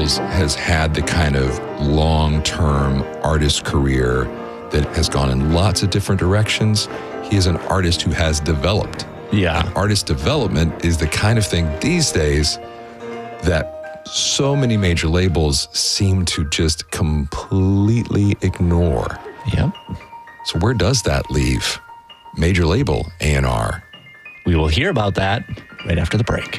labels has had the kind of long-term artist career that has gone in lots of different directions. He is an artist who has developed. Yeah. And artist development is the kind of thing these days that so many major labels seem to just completely ignore. Yep. So where does that leave major label A&R? We will hear about that right after the break.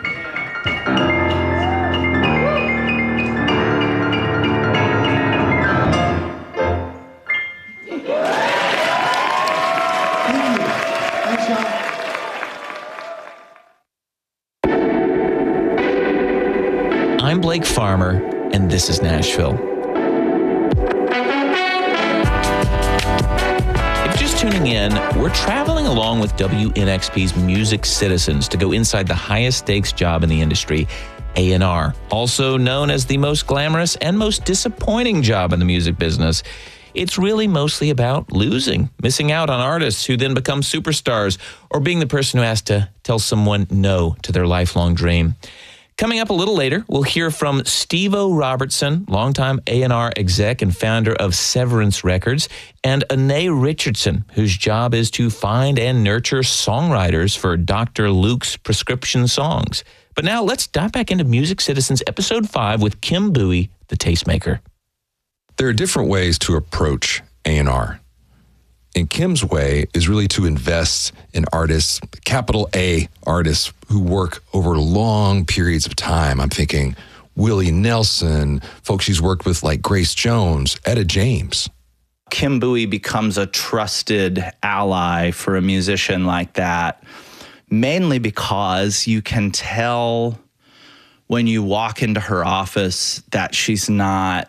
I'm Blake Farmer, and this is Nashville. If you're just tuning in, we're traveling along with WNXP's Music Citizens to go inside the highest stakes job in the industry, A&R, also known as the most glamorous and most disappointing job in the music business. It's really mostly about losing, missing out on artists who then become superstars, or being the person who has to tell someone no to their lifelong dream. Coming up a little later, we'll hear from Steve-O Robertson, longtime A&R exec and founder of Severance Records, and Anae Richardson, whose job is to find and nurture songwriters for Dr. Luke's prescription songs. But now let's dive back into Music Citizens Episode 5 with Kim Bowie, the tastemaker. There are different ways to approach A&R. And Kim's way is really to invest in artists, capital A artists, who work over long periods of time. I'm thinking Willie Nelson, folks she's worked with like Grace Jones, Etta James. Kim Bowie becomes a trusted ally for a musician like that, mainly because you can tell when you walk into her office that she's not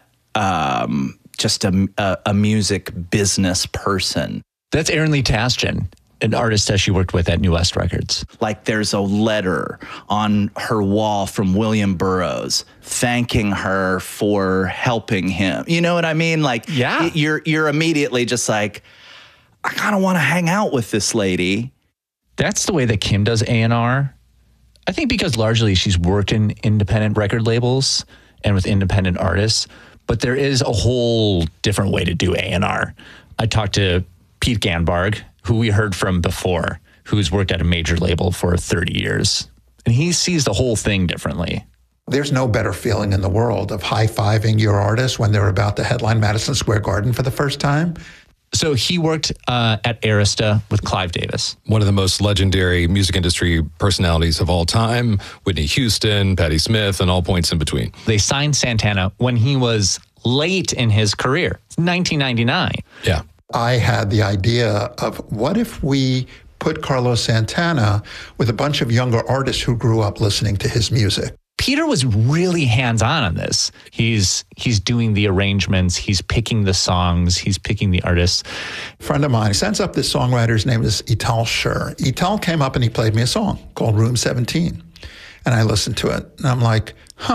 just a music business person. That's Erin Lee Tasjan, an artist that she worked with at New West Records. Like there's a letter on her wall from William Burroughs thanking her for helping him. You know what I mean? Like, yeah. You're immediately just like, I kind of want to hang out with this lady. That's the way that Kim does A&R. I think because largely she's worked in independent record labels and with independent artists. But there is a whole different way to do A&R. I talked to Pete Ganbarg, who we heard from before, who's worked at a major label for 30 years. And he sees the whole thing differently. There's no better feeling in the world of high-fiving your artist when they're about to headline Madison Square Garden for the first time. So he worked at Arista with Clive Davis. One of the most legendary music industry personalities of all time, Whitney Houston, Patti Smith, and all points in between. They signed Santana when he was late in his career, 1999. Yeah. I had the idea of what if we put Carlos Santana with a bunch of younger artists who grew up listening to his music. Peter was really hands-on on this. He's doing the arrangements, he's picking the songs, he's picking the artists. A friend of mine sends up this songwriter's name is Ital Shur. Ital came up and he played me a song called Room 17. And I listened to it and I'm like,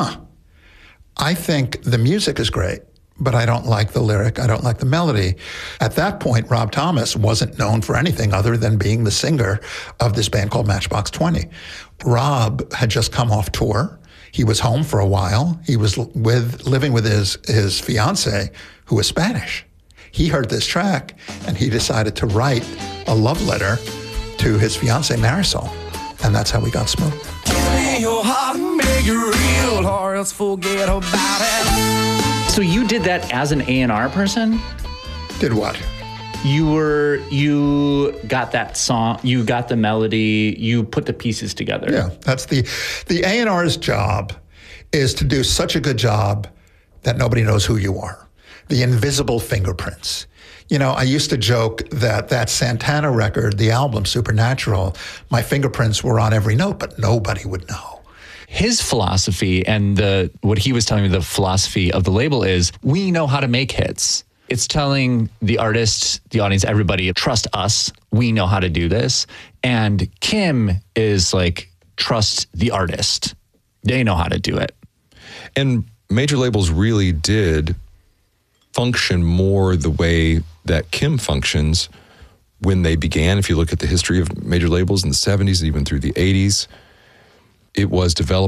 I think the music is great, but I don't like the lyric, I don't like the melody. At that point, Rob Thomas wasn't known for anything other than being the singer of this band called Matchbox 20. Rob had just come off tour. He was home for a while. He was living with his fiance, who was Spanish. He heard this track, and he decided to write a love letter to his fiance, Marisol. And that's how we got Smooth. Give me your heart and make it real, or else forget about it. So you did that as an A&R person? Did what? You got that song, you got the melody, you put the pieces together. Yeah, that's the A&R's job is to do such a good job that nobody knows who you are. The invisible fingerprints. You know, I used to joke that Santana record, the album Supernatural, my fingerprints were on every note, but nobody would know. His philosophy and what he was telling me, the philosophy of the label is, we know how to make hits. It's telling the artists, the audience, everybody, trust us. We know how to do this. And Kim is like, trust the artist. They know how to do it. And major labels really did function more the way that Kim functions when they began. If you look at the history of major labels in the 70s and even through the 80s, it was developing an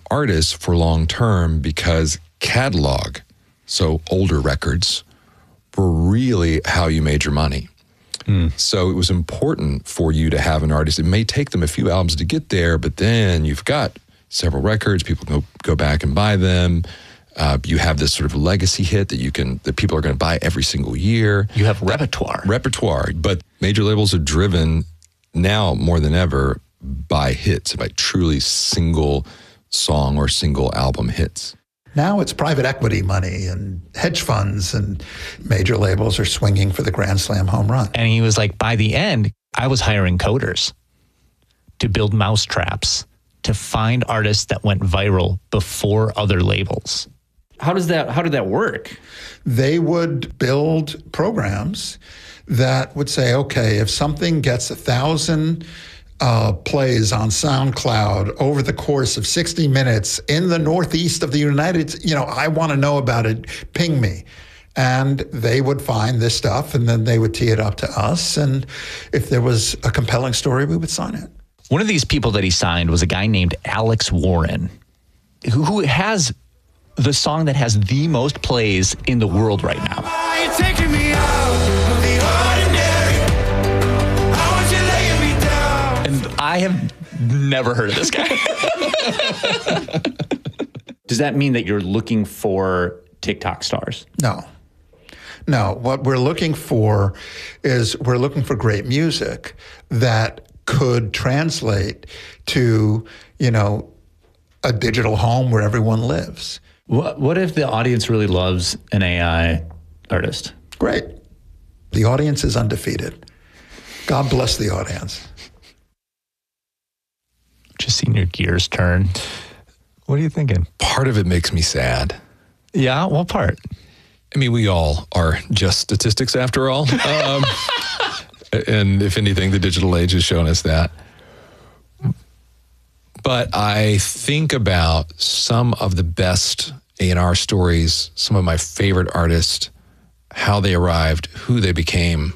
artists for long term because catalog, so older records, were really how you made your money. So it was important for you to have an artist. It may take them a few albums to get there, but then you've got several records. People go back and buy them. You have this sort of legacy hit that people are going to buy every single year. You have repertoire. But major labels are driven now more than ever by hits, by truly single song or single album hits. Now it's private equity money and hedge funds, and major labels are swinging for the Grand Slam home run. And he was like, by the end, I was hiring coders to build mousetraps to find artists that went viral before other labels. How did that work? They would build programs that would say, okay, if something gets 1,000 plays on SoundCloud over the course of 60 minutes in the Northeast of the United, I want to know about it, ping me. And they would find this stuff, and then they would tee it up to us. And if there was a compelling story, we would sign it. One of these people that he signed was a guy named Alex Warren, who has the song that has the most plays in the world right now. You're taking me out of the ordinary. I want you laying me down. And I have never heard of this guy. Does that mean that you're looking for TikTok stars? No. What we're looking for is great music that could translate to, a digital home where everyone lives. What if the audience really loves an AI artist? Great. The audience is undefeated. God bless the audience. Just seeing your gears turn. What are you thinking? Part of it makes me sad. Yeah, what part? I mean, we all are just statistics after all. And if anything, the digital age has shown us that. But I think about some of the best A&R stories, some of my favorite artists, how they arrived, who they became.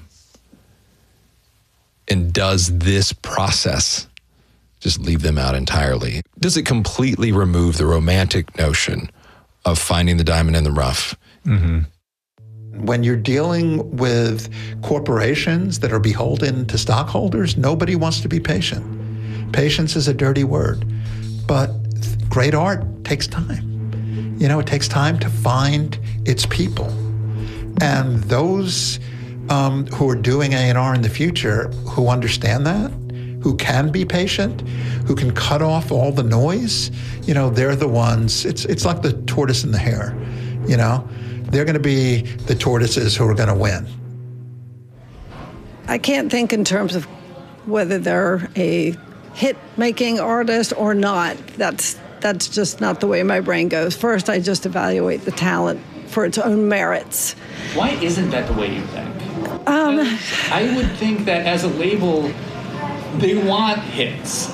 And does this process just leave them out entirely? Does it completely remove the romantic notion of finding the diamond in the rough? Mm-hmm. When you're dealing with corporations that are beholden to stockholders, nobody wants to be patient. Patience is a dirty word, but great art takes time. It takes time to find its people. And those who are doing A&R in the future, who understand that, who can be patient, who can cut off all the noise, they're the ones, it's like the tortoise and the hare, They're going to be the tortoises who are going to win. I can't think in terms of whether they're a hit-making artist or not. That's just not the way my brain goes. First, I just evaluate the talent for its own merits. Why isn't that the way you think? I would think that as a label, they want hits.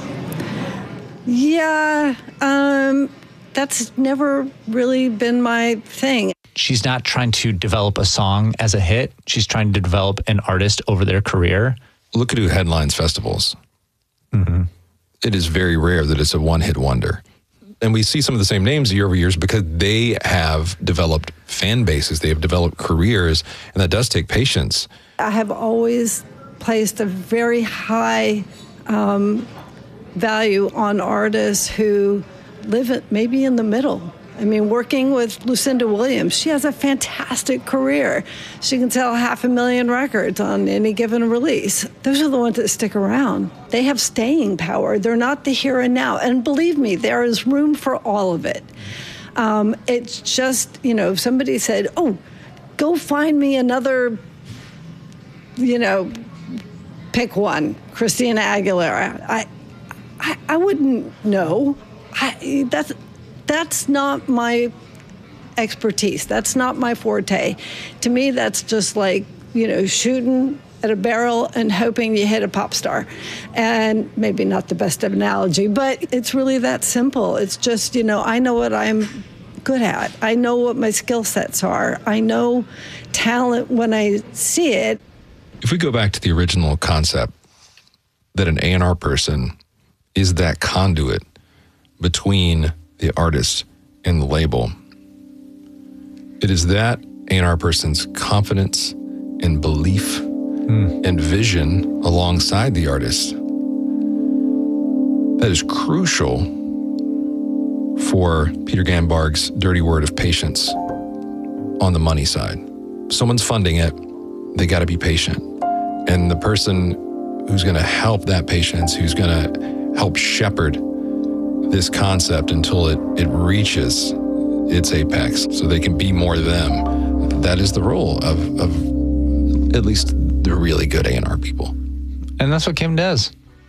Yeah, that's never really been my thing. She's not trying to develop a song as a hit. She's trying to develop an artist over their career. Look at who headlines festivals. Mm-hmm. It is very rare that it's a one-hit wonder. And we see some of the same names year over years because they have developed fan bases, they have developed careers, and that does take patience. I have always placed a very high value on artists who live maybe in the middle. I mean, working with Lucinda Williams, she has a fantastic career. She can sell 500,000 records on any given release. Those are the ones that stick around. They have staying power. They're not the here and now. And believe me, there is room for all of it. It's just, if somebody said, oh, go find me another, pick one, Christina Aguilera. I wouldn't know. That's not my expertise. That's not my forte. To me, that's just like, shooting at a barrel and hoping you hit a pop star. And maybe not the best analogy, but it's really that simple. It's just, I know what I'm good at. I know what my skill sets are. I know talent when I see it. If we go back to the original concept that an A&R person is that conduit between the artist and the label. It is that A&R person's confidence and belief and vision alongside the artist that is crucial for Peter Gambarg's dirty word of patience on the money side. Someone's funding it, they got to be patient. And the person who's going to help that patience, who's going to help shepherd this concept until it reaches its apex so they can be more them, that is the role of at least the really good A&R people. And that's what Kim does.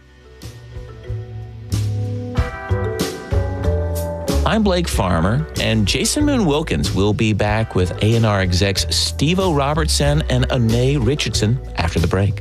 I'm Blake Farmer, and Jason Moon Wilkins will be back with A&R execs Steve-O Robertson and Anae Richardson after the break.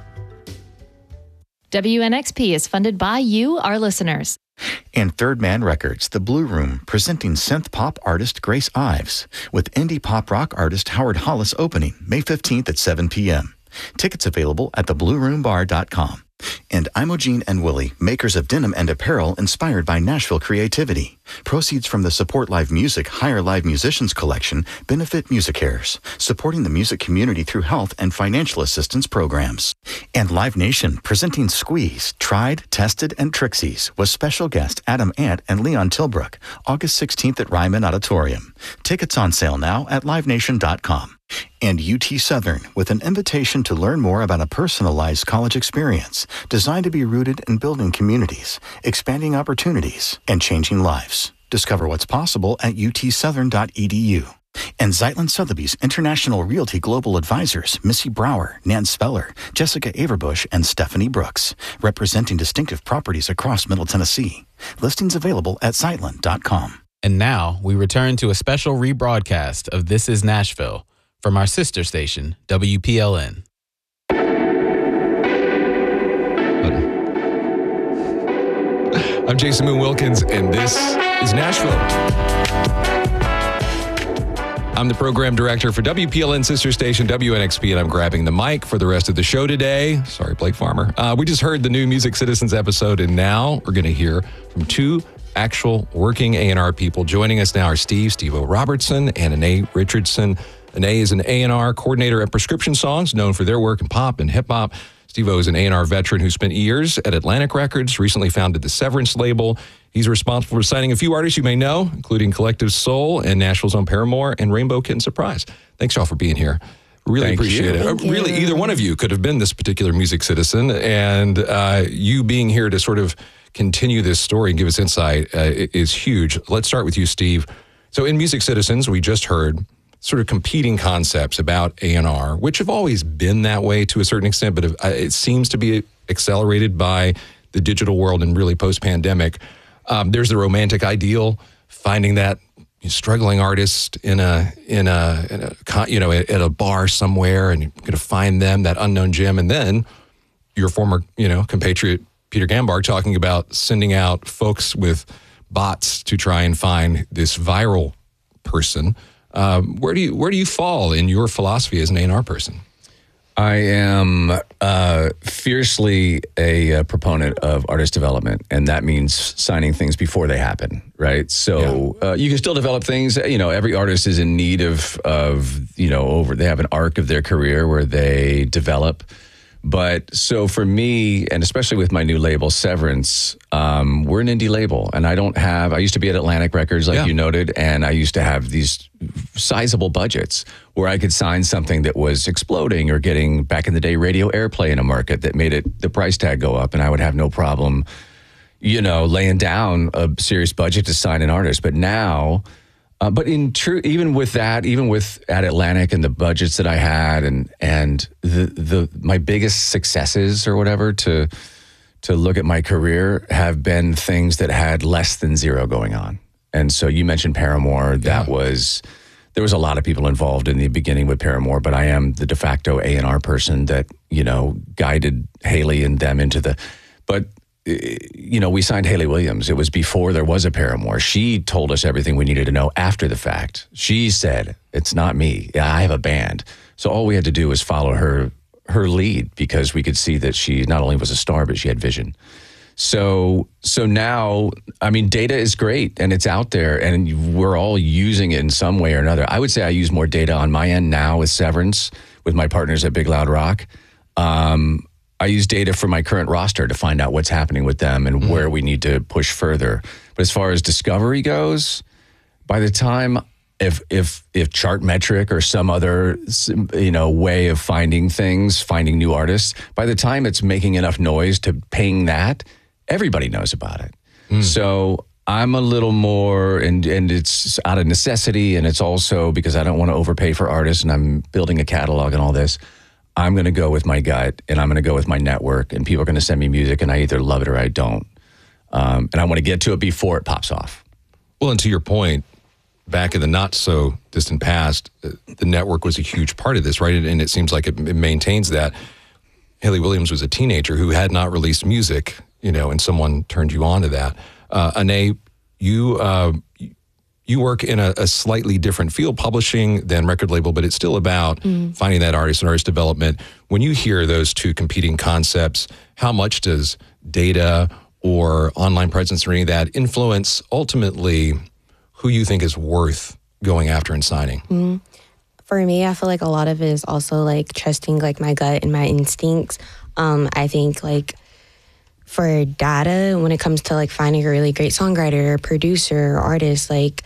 WNXP is funded by you, our listeners. And Third Man Records, The Blue Room, presenting synth pop artist Grace Ives with indie pop rock artist Howard Hollis opening May 15th at 7 p.m. Tickets available at theblueroombar.com. And Imogene and Willie, makers of denim and apparel inspired by Nashville creativity. Proceeds from the Support Live Music Hire Live Musicians collection benefit MusiCares, supporting the music community through health and financial assistance programs. And Live Nation, presenting Squeeze, Tried, Tested, and Trixies with special guest Adam Ant and Leon Tilbrook, August 16th at Ryman Auditorium. Tickets on sale now at livenation.com. And UT Southern with an invitation to learn more about a personalized college experience designed to be rooted in building communities, expanding opportunities, and changing lives. Discover what's possible at utsouthern.edu. And Zeitlin Sotheby's International Realty Global Advisors, Missy Brower, Nan Speller, Jessica Averbush, and Stephanie Brooks, representing distinctive properties across Middle Tennessee. Listings available at Zeitlin.com. And now we return to a special rebroadcast of This Is Nashville from our sister station, WPLN. I'm Jason Moon Wilkins, and this is Nashville. I'm the program director for WPLN sister station WNXP, and I'm grabbing the mic for the rest of the show today. Sorry, Blake Farmer. We just heard the new Music Citizens episode, and now we're going to hear from two actual working A&R people. Joining us now are Steve-O Robertson and Anae Richardson. Anae is an A&R coordinator at Prescription Songs, known for their work in pop and hip-hop. Steve-O is an A&R veteran who spent years at Atlantic Records, recently founded the Severance label. He's responsible for signing a few artists you may know, including Collective Soul and Nashville's own Paramore and Rainbow Kitten Surprise. Thanks, y'all, for being here. Really appreciate it. Really, either one of you could have been this particular music citizen, and you being here to sort of continue this story and give us insight is huge. Let's start with you, Steve. So in Music Citizens, we just heard sort of competing concepts about A&R, which have always been that way to a certain extent, but it seems to be accelerated by the digital world and really post-pandemic. There's the romantic ideal, finding that struggling artist at a bar somewhere, and you're going to find them, that unknown gem. And then your former, compatriot Peter Gambarg talking about sending out folks with bots to try and find this viral person. Where do you fall in your philosophy as an A&R person? I am fiercely a proponent of artist development, and that means signing things before they happen, right? So you can still develop things. Every artist is in need of they have an arc of their career where they develop. But so for me, and especially with my new label, Severance, we're an indie label, and I used to be at Atlantic Records, like you noted, and I used to have these sizable budgets where I could sign something that was exploding or getting, back in the day, radio airplay in a market that made the price tag go up, and I would have no problem, laying down a serious budget to sign an artist. But now, but in true, even with at Atlantic and the budgets that I had, and my biggest successes or whatever to look at my career have been things that had less than zero going on. And so you mentioned Paramore. There was a lot of people involved in the beginning with Paramore, but I am the de facto A&R person that guided Haley and them into the. But we signed Haley Williams. It was before there was a Paramore. She told us everything we needed to know after the fact. She said, "It's not me. I have a band." So all we had to do was follow her lead, because we could see that she not only was a star, but she had vision. So now, I mean, data is great and it's out there and we're all using it in some way or another. I would say I use more data on my end now with Severance, with my partners at Big Loud Rock. I use data for my current roster to find out what's happening with them and where we need to push further. But as far as discovery goes, by the time if Chartmetric or some other way of finding things, finding new artists, by the time it's making enough noise to ping that, everybody knows about it. So I'm a little more, and it's out of necessity, and it's also because I don't want to overpay for artists, and I'm building a catalog and all this. I'm going to go with my gut, and I'm going to go with my network, and people are going to send me music, and I either love it or I don't. And I want to get to it before it pops off. Well, and to your point, back in the not so distant past, the network was a huge part of this, right? And it seems like it maintains that. Hayley Williams was a teenager who had not released music, and someone turned you on to that. Anae, you work in a slightly different field, publishing than record label, but it's still about finding that artist and artist development. When you hear those two competing concepts, how much does data or online presence or any of that influence ultimately who you think is worth going after and signing? For me, I feel like a lot of it is also like trusting like my gut and my instincts. I think like for data, when it comes to like finding a really great songwriter or producer or artist, like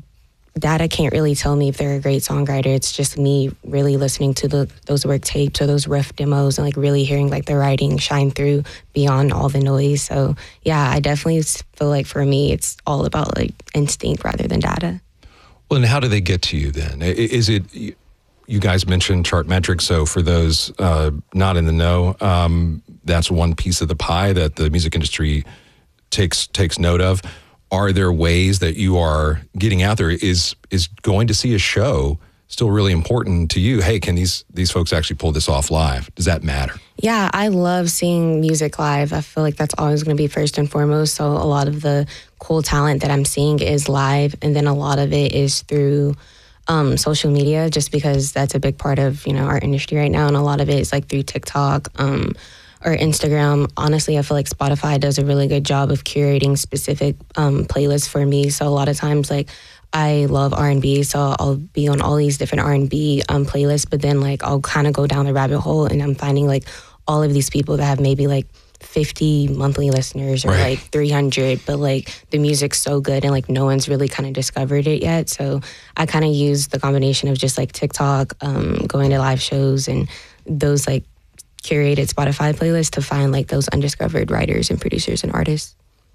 data can't really tell me if they're a great songwriter. It's just me really listening to those work tapes or those rough demos and like really hearing like the writing shine through beyond all the noise. So yeah, I definitely feel like for me, it's all about like instinct rather than data. Well, and how do they get to you then? Is it, you guys mentioned Chartmetric, so for those not in the know, that's one piece of the pie that the music industry takes note of. Are there ways that you are getting out there? Is going to see a show still really important to you? Hey, can these folks actually pull this off live? Does that matter? Yeah, I love seeing music live. I feel like that's always going to be first and foremost. So a lot of the cool talent that I'm seeing is live, and then a lot of it is through social media, just because that's a big part of our industry right now, and a lot of it is like through TikTok or Instagram. Honestly, I feel like Spotify does a really good job of curating specific playlists for me. So a lot of times, like, I love R&B, so I'll be on all these different R&B playlists, but then like I'll kind of go down the rabbit hole and I'm finding like all of these people that have maybe like 50 monthly listeners or like 300, but like the music's so good and like no one's really kind of discovered it yet. So I kind of use the combination of just like TikTok, going to live shows and those like curated Spotify playlists to find like those undiscovered writers and producers and artists.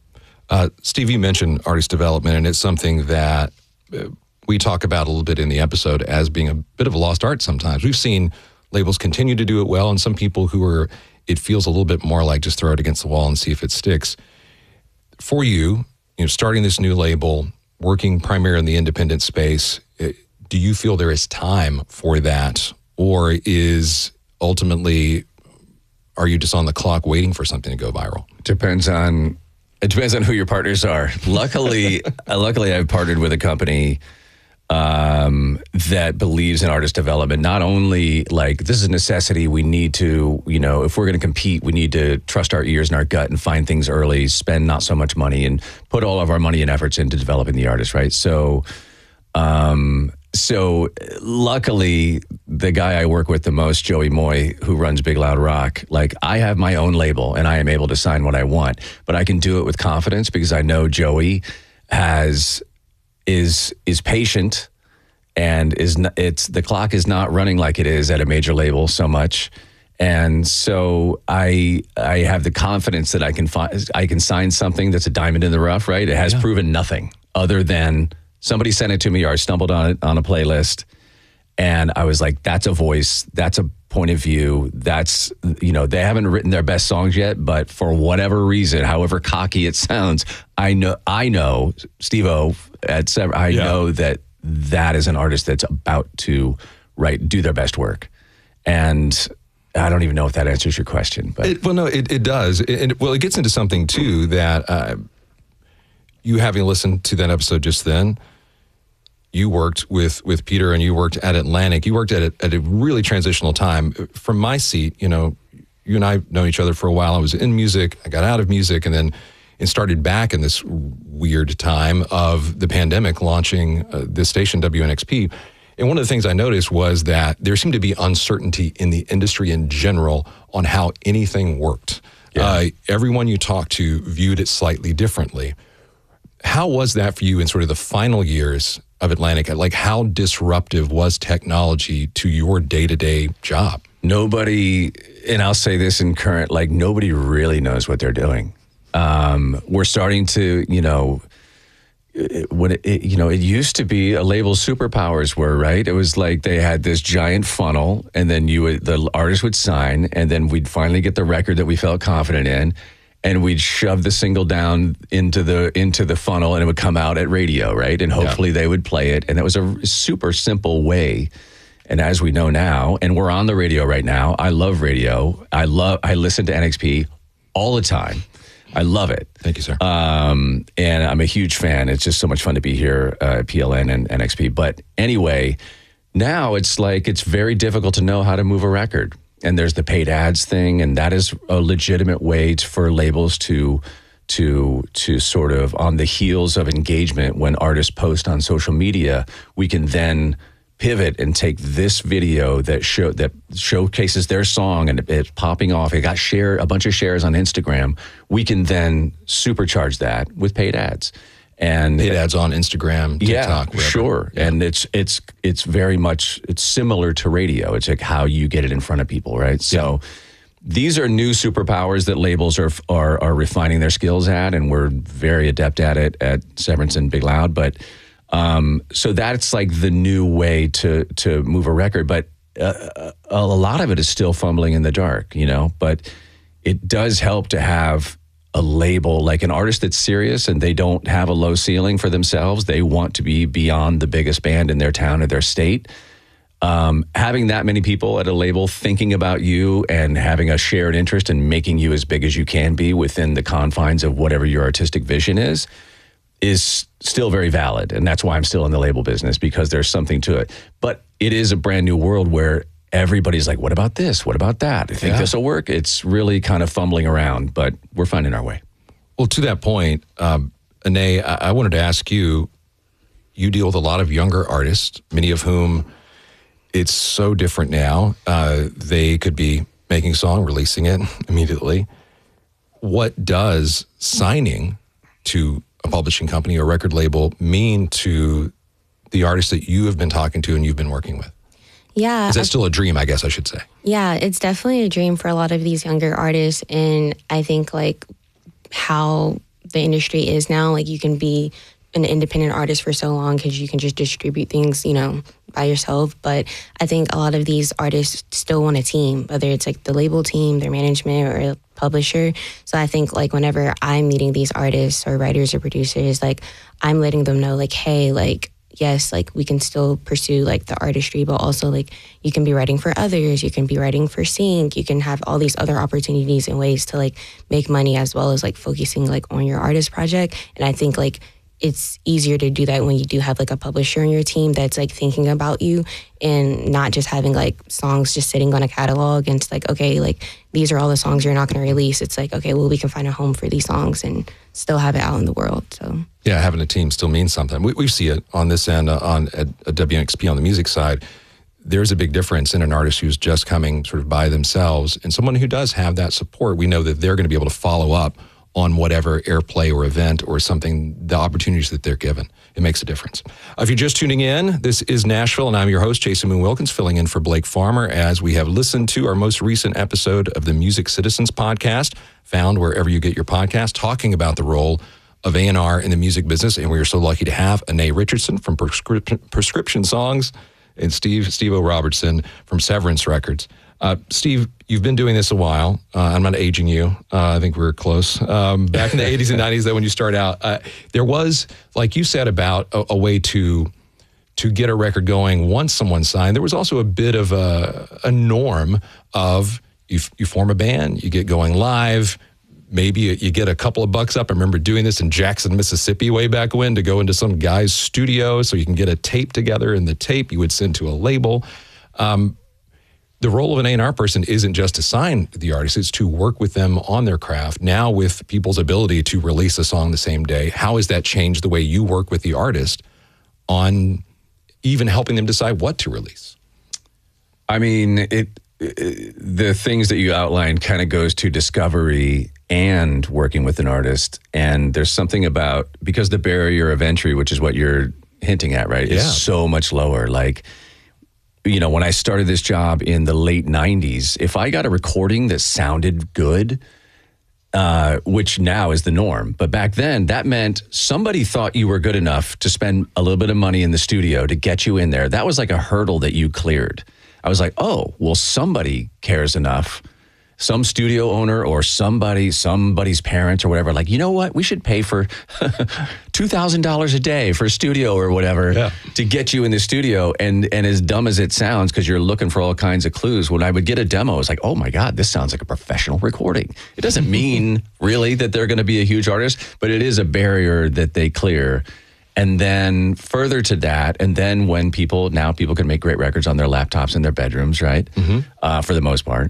Steve, you mentioned artist development, and it's something that we talk about a little bit in the episode as being a bit of a lost art sometimes. We've seen labels continue to do it well, and some people who are, it feels a little bit more like just throw it against the wall and see if it sticks. For you, starting this new label, working primarily in the independent space, do you feel there is time for that? Or is ultimately, are you just on the clock waiting for something to go viral? It depends on who your partners are. Luckily, I've partnered with a company that believes in artist development. Not only like this is a necessity, we need to, if we're going to compete, we need to trust our ears and our gut and find things early, spend not so much money and put all of our money and efforts into developing the artist, right? So luckily, the guy I work with the most, Joey Moy, who runs Big Loud Rock, like I have my own label and I am able to sign what I want, but I can do it with confidence because I know Joey is patient and the clock is not running like it is at a major label so much. And so I have the confidence that I can sign something that's a diamond in the rough, right? It has proven nothing other than somebody sent it to me or I stumbled on it on a playlist and I was like, that's a voice, that's a point of view, that's, they haven't written their best songs yet, but for whatever reason, however cocky it sounds, I know Steve-O at Sever, I know that is an artist that's about to do their best work. And I don't even know if that answers your question, but it does. It gets into something too that you having listened to that episode just then, you worked with Peter and you worked at Atlantic. You worked at a really transitional time. From my seat, you and I have known each other for a while. I was in music, I got out of music, and then started back in this weird time of the pandemic, launching this station, WNXP. And one of the things I noticed was that there seemed to be uncertainty in the industry in general on how anything worked. Yeah. Everyone you talked to viewed it slightly differently. How was that for you in sort of the final years of Atlantic? Like, how disruptive was technology to your day-to-day job? Nobody, and I'll say this in current, like, nobody really knows what they're doing. We're starting to, it used to be a label superpowers were, right? It was like they had this giant funnel, and then the artist would sign, and then we'd finally get the record that we felt confident in, and we'd shove the single down into the funnel, and it would come out at radio, right? And hopefully they would play it, and it was a super simple way. And as we know now, and we're on the radio right now, I love radio. I listen to NXP all the time. I love it. Thank you, sir. And I'm a huge fan. It's just so much fun to be here at PLN and NXP. But anyway, now it's like it's very difficult to know how to move a record. And there's the paid ads thing, and that is a legitimate way for labels to sort of, on the heels of engagement, when artists post on social media, we can then pivot and take this video that showcases their song and it's popping off. It got a bunch of shares on Instagram. We can then supercharge that with paid ads. And paid ads on Instagram, TikTok, wherever. Sure. Yeah. And it's very much, it's similar to radio. It's like how you get it in front of people, right? So these are new superpowers that labels are refining their skills at, and we're very adept at it at Severance and Big Loud. But so that's like the new way to move a record. But a lot of it is still fumbling in the dark, but it does help to have a label, like an artist that's serious and they don't have a low ceiling for themselves. They want to be beyond the biggest band in their town or their state. Having that many people at a label thinking about you and having a shared interest in making you as big as you can be within the confines of whatever your artistic vision is still very valid. And that's why I'm still in the label business, because there's something to it. But it is a brand new world where everybody's like, what about this? What about that? I think this will work. It's really kind of fumbling around, but we're finding our way. Well, to that point, Anae, I wanted to ask you, you deal with a lot of younger artists, many of whom it's so different now. They could be making a song, releasing it immediately. What does signing to a publishing company or record label mean to the artists that you have been talking to and you've been working with? Yeah. Is that still a dream, I guess I should say? Yeah, it's definitely a dream for a lot of these younger artists. And I think like how the industry is now, like you can be an independent artist for so long because you can just distribute things, by yourself. But I think a lot of these artists still want a team, whether it's like the label team, their management, or a publisher. So I think like whenever I'm meeting these artists or writers or producers, like I'm letting them know like, hey, like, yes, like we can still pursue like the artistry, but also like you can be writing for others, you can be writing for Sync, you can have all these other opportunities and ways to like make money, as well as like focusing like on your artist project. And I think like it's easier to do that when you do have like a publisher in your team that's like thinking about you and not just having like songs just sitting on a catalog and it's like, okay, like these are all the songs you're not going to release. It's like, okay, well, we can find a home for these songs and still have it out in the world. So yeah, having a team still means something. We see it on this end, at WNXP on the music side. There's a big difference in an artist who's just coming sort of by themselves and someone who does have that support. We know that they're going to be able to follow up on whatever airplay or event or something, the opportunities that they're given. It makes a difference. If you're just tuning in, this is Nashville, and I'm your host, Jason Moon Wilkins, filling in for Blake Farmer as we have listened to our most recent episode of the Music Citizens podcast, found wherever you get your podcast, talking about the role of A&R in the music business. And we are so lucky to have Anae Richardson from Prescription Songs and Steve-O Robertson from Severance Records. Steve, you've been doing this a while. I'm not aging you. I think we're close. Back in the 80s and 90s, though, when you start out, there was, like you said, about a way to get a record going once someone signed. There was also a bit of a norm of you form a band, you get going live, maybe you get a couple of bucks up. I remember doing this in Jackson, Mississippi way back when, to go into some guy's studio so you can get a tape together, and the tape you would send to a label. the role of an A&R person isn't just to sign the artist, it's to work with them on their craft. Now with people's ability to release a song the same day, how has that changed the way you work with the artist on even helping them decide what to release? I mean, the things that you outlined kind of goes to discovery and working with an artist. And there's something about, because the barrier of entry, which is what you're hinting at, right, is so much lower. Like, you know, when I started this job in the late 90s, if I got a recording that sounded good, which now is the norm, but back then that meant somebody thought you were good enough to spend a little bit of money in the studio to get you in there. That was like a hurdle that you cleared. I was like, oh, well, somebody cares enough. Some studio owner or somebody's parents or whatever, like, you know what? We should pay for $2,000 a day for a studio or whatever to get you in the studio. And as dumb as it sounds, because you're looking for all kinds of clues, when I would get a demo, it's like, oh my God, this sounds like a professional recording. It doesn't mean really that they're going to be a huge artist, but it is a barrier that they clear. And then further to that, and then when people can make great records on their laptops in their bedrooms, right? For the most part.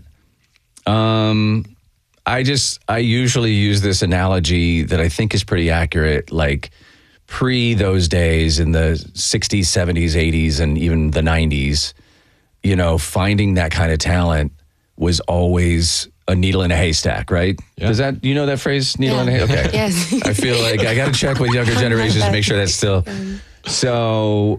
I usually use this analogy that I think is pretty accurate, like pre those days in the 60s, 70s, 80s, and even the 90s, you know, finding that kind of talent was always a needle in a haystack, right? Yeah. Does that, you know that phrase, needle in a haystack? Okay. Yes. I feel like I got to check with younger generations to make sure that's still. So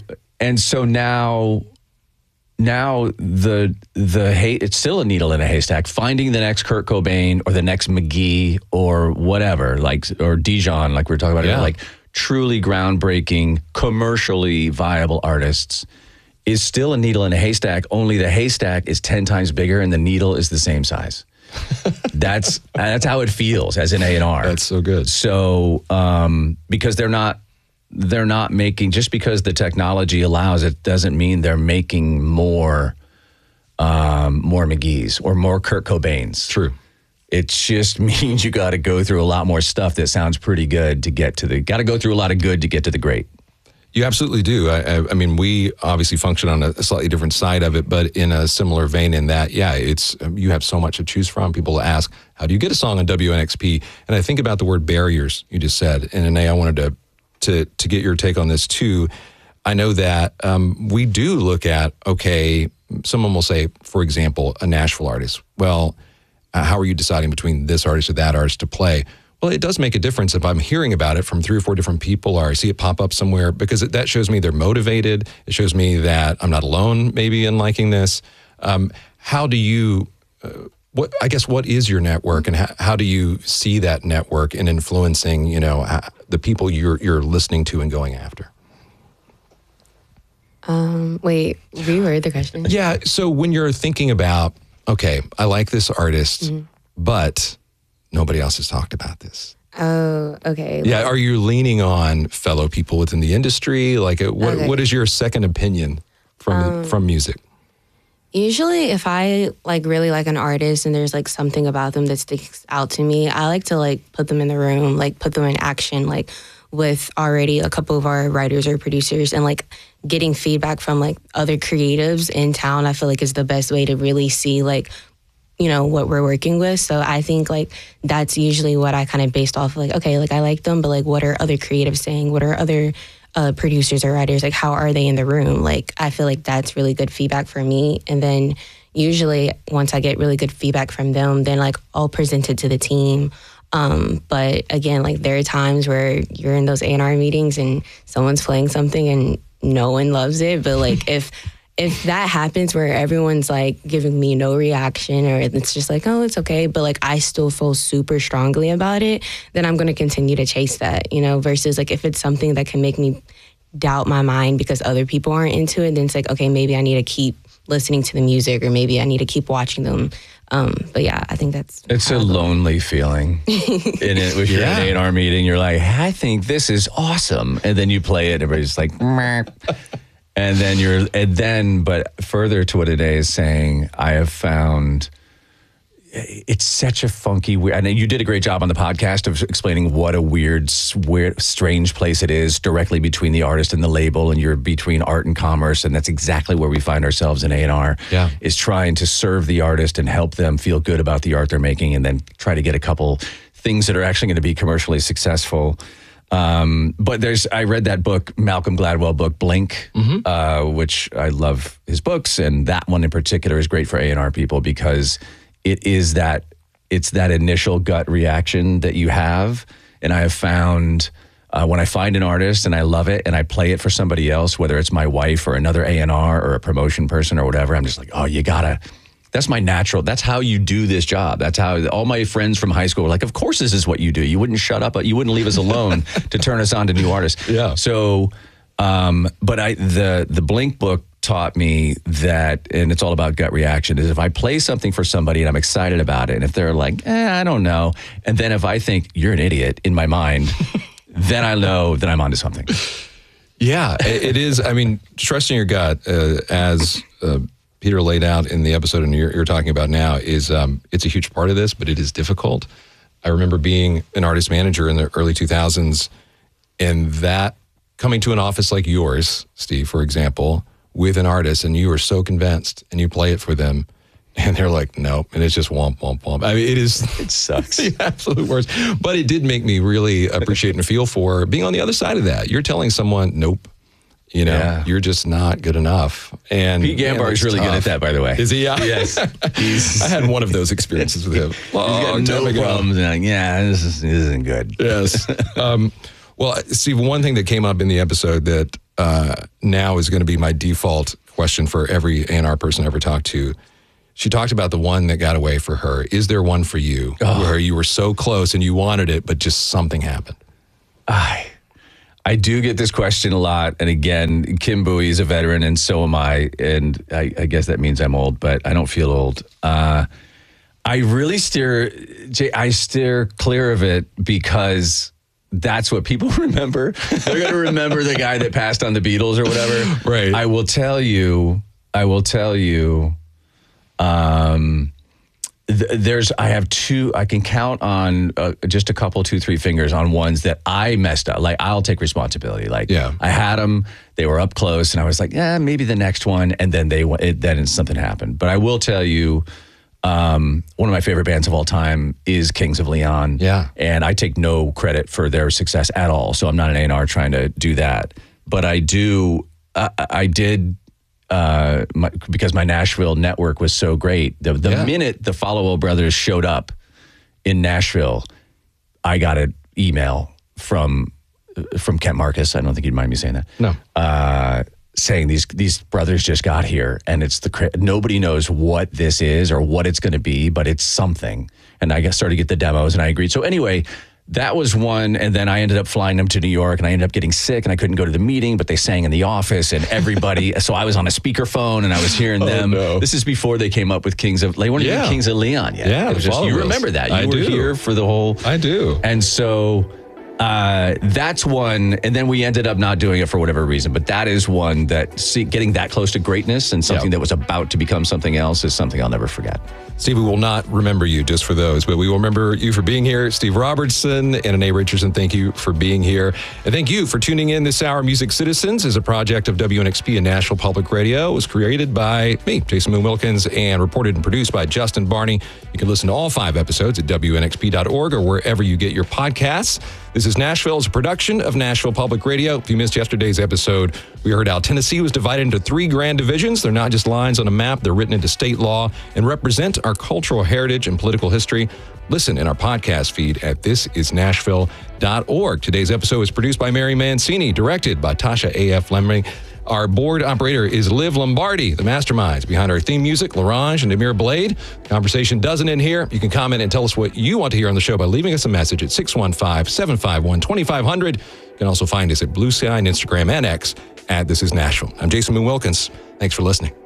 now the it's still a needle in a haystack. Finding the next Kurt Cobain or the next McGee or whatever, like, or Dijon, like we were talking about, like truly groundbreaking, commercially viable artists is still a needle in a haystack. Only the haystack is 10 times bigger and the needle is the same size. That's how it feels as an A&R. That's so good. So because they're not making, just because the technology allows it doesn't mean they're making more McGee's or more Kurt Cobains. True. It just means you got to go through a lot more stuff that sounds pretty good to get to got to go through a lot of good to get to the great. You absolutely do. I mean, we obviously function on a slightly different side of it, but in a similar vein in that, it's you have so much to choose from. People ask, how do you get a song on WNXP? And I think about the word barriers you just said. And Anae, I wanted to get your take on this too. I know that we do look at, okay, someone will say, for example, a Nashville artist. Well, how are you deciding between this artist or that artist to play? Well, it does make a difference if I'm hearing about it from 3 or 4 different people or I see it pop up somewhere, because that shows me they're motivated. It shows me that I'm not alone maybe in liking this. How do you, what is your network, and how do you see that network in influencing, the people you're listening to and going after? Wait, reword the question. Yeah, so when you're thinking about, okay, I like this artist, but nobody else has talked about this. Oh, okay. Yeah, are you leaning on fellow people within the industry? Like, what is your second opinion from music? Usually if I really like an artist and there's something about them that sticks out to me, I like to put them in the room, put them in action, with already a couple of our writers or producers, and getting feedback from other creatives in town, I feel is the best way to really see what we're working with. So I think that's usually what I kind of based off of okay, I like them, but what are other creatives saying? What are other producers or writers, how are they in the room? I feel that's really good feedback for me. And then usually once I get really good feedback from them, then I'll present it to the team. But again, there are times where you're in those A&R meetings and someone's playing something and no one loves it. But if that happens where everyone's giving me no reaction, or it's just oh, it's okay, but I still feel super strongly about it, then I'm going to continue to chase that, versus if it's something that can make me doubt my mind because other people aren't into it, then it's okay, maybe I need to keep listening to the music, or maybe I need to keep watching them. But yeah, I think it's a lonely feeling. If you're in an A&R meeting, you're I think this is awesome. And then you play it, everybody's meh. But further to what Anae is saying, I have found it's such a funky, weird, and you did a great job on the podcast of explaining what a weird, strange place it is directly between the artist and the label, and you're between art and commerce, and that's exactly where we find ourselves in A&R, is trying to serve the artist and help them feel good about the art they're making, and then try to get a couple things that are actually going to be commercially successful. But I read that book, Malcolm Gladwell book, Blink, which I love his books, and that one in particular is great for A&R people because it's that initial gut reaction that you have. And I have found when I find an artist and I love it and I play it for somebody else, whether it's my wife or another A&R or a promotion person or whatever, I'm just like, oh, that's my natural. That's how you do this job. That's how all my friends from high school were like, of course this is what you do. You wouldn't shut up. You wouldn't leave us alone to turn us on to new artists. Yeah. So, but the Blink book taught me that, and it's all about gut reaction, is if I play something for somebody and I'm excited about it, and if they're like, I don't know, and then if I think you're an idiot in my mind, then I know that I'm onto something. Yeah, it is. I mean, trusting your gut, as Peter laid out in the episode and you're talking about now, is it's a huge part of this, but it is difficult. I remember being an artist manager in the early 2000s, and that coming to an office like yours, Steve, for example, with an artist, and you are so convinced, and you play it for them, and they're like, nope, and it's just womp, womp, womp. I mean, it sucks. The absolute worst. But it did make me really appreciate and feel for being on the other side of that. You're telling someone, nope, you're just not good enough. And Pete Gambar is really good at that, by the way. Is he? Yeah. Yes. I had one of those experiences with him. He's got no problems. Like, this isn't good. Yes. Well, Steve, one thing that came up in the episode that now is going to be my default question for every A&R person I ever talked to. She talked about the one that got away for her. Is there one for you where you were so close and you wanted it, but just something happened? I do get this question a lot. And again, Kim Bowie is a veteran and so am I. And I guess that means I'm old, but I don't feel old. I really steer clear of it because that's what people remember. They're going to remember the guy that passed on the Beatles or whatever. Right. I will tell you, I have two, I can count on just a couple, 2-3 fingers on ones that I messed up. Like, I'll take responsibility. Like, I had them, they were up close, and I was like, maybe the next one. And then then something happened. But I will tell you, one of my favorite bands of all time is Kings of Leon. Yeah. And I take no credit for their success at all. So I'm not an A&R trying to do that. But I did, because my Nashville network was so great. The minute the Followell brothers showed up in Nashville, I got an email from Kent Marcus. I don't think you'd mind me saying that. No. Saying these brothers just got here, and nobody knows what this is or what it's going to be, but it's something. And I started to get the demos, and I agreed. So anyway, that was one, and then I ended up flying them to New York, and I ended up getting sick, and I couldn't go to the meeting, but they sang in the office, and everybody, so I was on a speakerphone, and I was hearing them. No. This is before they came up with Kings of, they weren't even Kings of Leon yet. Yeah, it was just, you remember that. You were here for the whole. I do. And so that's one, and then we ended up not doing it for whatever reason, but that is one that getting that close to greatness and something that was about to become something else is something I'll never forget. Steve, we will not remember you just for those, but we will remember you for being here. Steve Robertson and Anna Richardson, thank you for being here. And thank you for tuning in. This hour, Music Citizens is a project of WNXP and Nashville Public Radio. It was created by me, Jason Moon Wilkins, and reported and produced by Justin Barney. You can listen to all 5 episodes at WNXP.org or wherever you get your podcasts. This is Nashville. It's a production of Nashville Public Radio. If you missed yesterday's episode, we heard how Tennessee was divided into 3 grand divisions. They're not just lines on a map. They're written into state law and represent our cultural heritage and political history. Listen in our podcast feed at thisisnashville.org. Today's episode was produced by Mary Mancini, directed by Tasha A.F. Lemring. Our board operator is Liv Lombardi. The masterminds behind our theme music, Larange and Amir Blade. Conversation doesn't end here. You can comment and tell us what you want to hear on the show by leaving us a message at 615-751-2500. You can also find us at Blue Sky and Instagram and X at This Is Nashville. I'm Jason Moon Wilkins. Thanks for listening.